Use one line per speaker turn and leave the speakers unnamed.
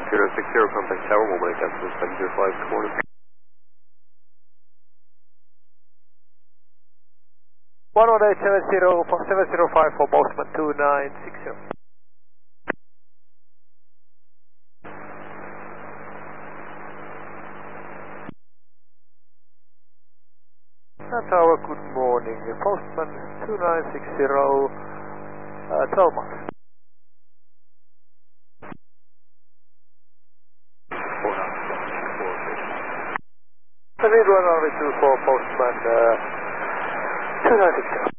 1060, contact tower, mobile cancel 705 this morning.
11870, 705 for Postman 2960. Tower, good morning. Postman 2960, 12 miles. 4 9. 1 for Postman 2960.